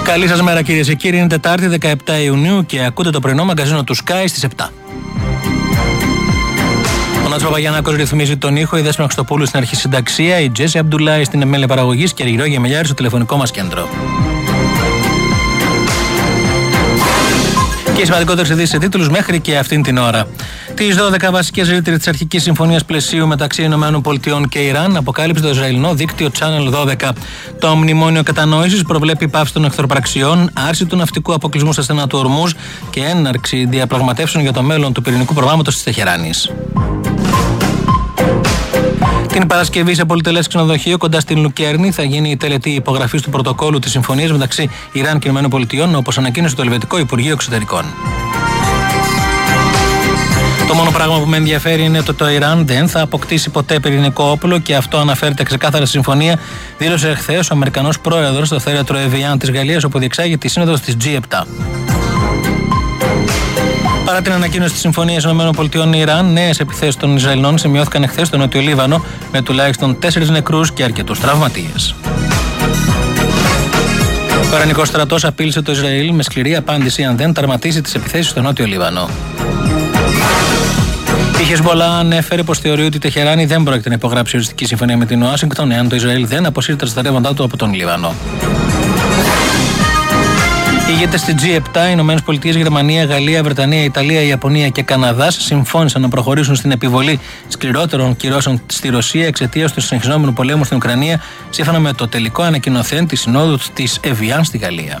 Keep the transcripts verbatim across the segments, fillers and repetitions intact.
Καλή σας μέρα κυρίες και κύριοι, είναι Τετάρτη δεκαεπτά Ιουνίου και ακούτε το πρωινό μαγκαζίνο του Sky στις επτά. Ο Νάτος Παπαγιαννάκος ρυθμίζει τον ήχο, η Δέσποινα Χριστοπούλου στην αρχισυνταξία, η Τζέσι Αμπντουλάη στην εμέλεια παραγωγής και η Γεωργία Γεμελιάρη στο τηλεφωνικό μας κέντρο. Και οι σημαντικότερες ειδήσεις σε τίτλους μέχρι και αυτήν την ώρα. Τις δώδεκα βασικές ρήτρες της αρχικής συμφωνίας πλαισίου μεταξύ ΗΠΑ και Ιράν αποκάλυψε το Ισραηλινό δίκτυο Channel δώδεκα. Το μνημόνιο κατανόησης προβλέπει πάυση των εχθροπραξιών, άρση του ναυτικού αποκλεισμού στα στενά του Ορμούζ και έναρξη διαπραγματεύσεων για το μέλλον του πυρηνικού προγράμματος της Τεχεράνης. Την Παρασκευή σε πολυτελές ξενοδοχείο κοντά στην Λουκέρνη θα γίνει η τελετή υπογραφής του πρωτοκόλου της συμφωνίας μεταξύ Ιράν και ΗΠΑ, όπως ανακοίνωσε το Ελβετικό Υπουργείο Εξωτερικών. Το μόνο πράγμα που με ενδιαφέρει είναι ότι το Ιράν δεν θα αποκτήσει ποτέ πυρηνικό όπλο και αυτό αναφέρεται ξεκάθαρα στη συμφωνία, δήλωσε εχθές ο Αμερικανός πρόεδρος στο θέατρο Εβιάν της Γαλλίας, όπου διεξάγει τη σύνοδος της τζι επτά. Παρά την ανακοίνωση της συμφωνίας ΗΠΑ-Ιράν, νέες επιθέσεις των Ισραηλινών σημειώθηκαν εχθές στο Νότιο Λίβανο με τουλάχιστον τέσσερις νεκρούς και αρκετούς τραυματίες. Ο Ιρανικός στρατός απείλησε το Ισραήλ με σκληρή απάντηση αν δεν τερματίσει τις επιθέσεις στο Νότιο Λίβανο. Η Χεσμολάχ ανέφερε πως θεωρεί ότι η Τεχεράνη δεν πρόκειται να υπογράψει οριστική συμφωνία με την Ουάσιγκτον εάν το Ισραήλ δεν αποσύρει τα στρατεύματά του από τον Λίβανο. Οι ηγέτες της τζι επτά, Ηνωμένες Πολιτείες, Γερμανία, Γαλλία, Βρετανία, Ιταλία, Ιαπωνία και Καναδάς συμφώνησαν να προχωρήσουν στην επιβολή σκληρότερων κυρώσεων στη Ρωσία εξαιτίας του συνεχιζόμενου πολέμου στην Ουκρανία, σύμφωνα με το τελικό ανακοινωθέν της Συνόδου της Εβιάν στη Γαλλία.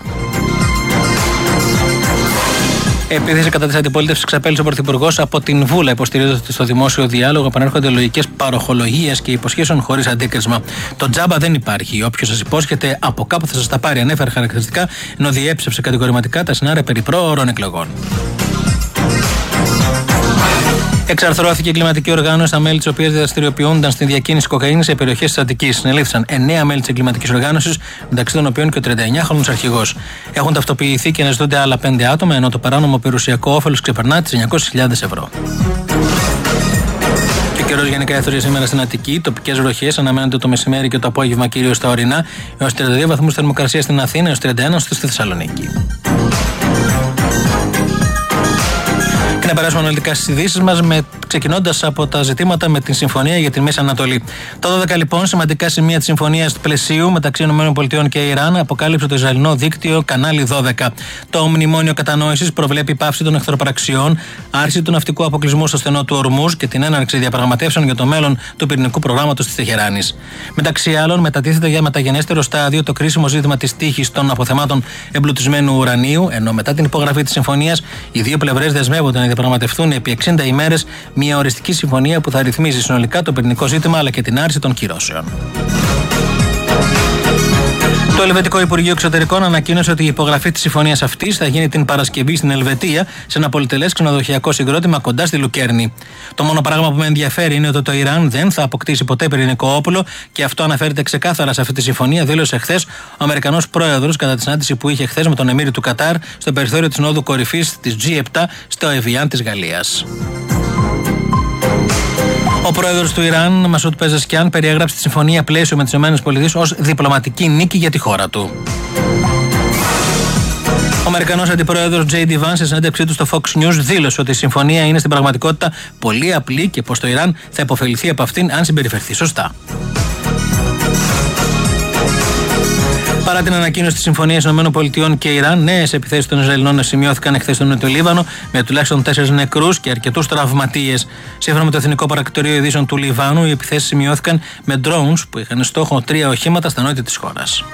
Επίθεση κατά της αντιπολίτευσης ξαπέλυσε ο Πρωθυπουργός από την Βούλα, υποστηρίζοντας ότι στο δημόσιο διάλογο επανέρχονται λογικές παροχολογίες και υποσχέσεων χωρίς αντίκρισμα. Το τζάμπα δεν υπάρχει. Όποιος σας υπόσχεται από κάπου θα σας τα πάρει, ανέφερε χαρακτηριστικά, ενώ διέψευσε κατηγορηματικά τα σενάρια περί πρόωρων εκλογών. Εξαρθρώθηκε η εγκληματική οργάνωση, τα μέλη της οποίας δραστηριοποιούνταν στην διακίνηση κοκαίνης σε περιοχές της Αττικής. Συνελήφθησαν εννέα μέλη της εγκληματικής οργάνωσης, μεταξύ των οποίων και ο τριανταεννιάχρονος αρχηγός. Έχουν ταυτοποιηθεί και αναζητούνται άλλα πέντε άτομα, ενώ το παράνομο περιουσιακό όφελος ξεπερνά τις εννιακόσιες χιλιάδες ευρώ. Και ο καιρός γενικά έθωσε σήμερα στην Αττική. Τοπικές βροχές αναμένονται το μεσημέρι και το απόγευμα κυρίως στα ορεινά, έως τριάντα δύο βαθμούς θερμοκρασία στην Αθήνα, έως τριάντα ένα στη Θεσσαλονίκη. Και να περάσουμε αναλυτικά στις ειδήσεις μας, ξεκινώντας από τα ζητήματα με την συμφωνία για τη Μέση Ανατολή. Το δώδεκα λοιπόν σημαντικά σημεία της συμφωνίας πλαισίου μεταξύ ΗΠΑ και Ιράν αποκάλυψε το Ισραηλινό δίκτυο Κανάλι δώδεκα. Το μνημόνιο κατανόησης προβλέπει πάυση των εχθροπραξιών, άρση του ναυτικού αποκλεισμού στο στενό του Ορμούζ και την έναρξη διαπραγματεύσεων για το μέλλον του πυρηνικού προγράμματος της Τεχεράνης. Μεταξύ άλλων, μετατίθεται για μεταγενέστερο στάδιο το κρίσιμο ζήτημα της τύχης των αποθεμάτων εμπλουτισμένου ουρανίου, ενώ μετά την υπογραφή της συμφωνίας οι δύο πλευρές δεσμεύονται να διαπραγματευτούν επί εξήντα ημέρες μια οριστική συμφωνία που θα ρυθμίζει συνολικά το πυρηνικό ζήτημα αλλά και την άρση των κυρώσεων. Το Ελβετικό Υπουργείο Εξωτερικών ανακοίνωσε ότι η υπογραφή της συμφωνίας αυτής θα γίνει την Παρασκευή στην Ελβετία σε ένα πολυτελές ξενοδοχειακό συγκρότημα κοντά στη Λουκέρνη. Το μόνο πράγμα που με ενδιαφέρει είναι ότι το Ιράν δεν θα αποκτήσει ποτέ πυρηνικό όπλο και αυτό αναφέρεται ξεκάθαρα σε αυτή τη συμφωνία, δήλωσε χθες ο Αμερικανός πρόεδρος κατά τη συνάντηση που είχε χθες με τον Εμμύρη του Κατάρ στο περιθώριο της Συνόδου Κορυφής της τζι επτά στο Εβιάν της Γαλλίας. Ο πρόεδρος του Ιράν, Μασούτ Πεζεσκιάν, περιέγραψε τη συμφωνία πλαίσιο με τις ΗΠΑ ως διπλωματική νίκη για τη χώρα του. Ο Αμερικανός αντιπρόεδρος Τζέι Ντι Βανς σε συνέντευξή του στο Fox News δήλωσε ότι η συμφωνία είναι στην πραγματικότητα πολύ απλή και πως το Ιράν θα υποφεληθεί από αυτήν αν συμπεριφερθεί σωστά. Παρά την ανακοίνωση της συμφωνίας ΗΠΑ και Ιράν, νέες επιθέσεις των Ισραηλινών σημειώθηκαν εχθές στο Νότιο Λίβανο με τουλάχιστον τέσσερις νεκρούς και αρκετούς τραυματίες. Σύμφωνα με το Εθνικό Παρακτορείο Ειδήσεων του Λιβάνου, οι επιθέσεις σημειώθηκαν με drones που είχαν στόχο τρία οχήματα στα νότια της χώρας.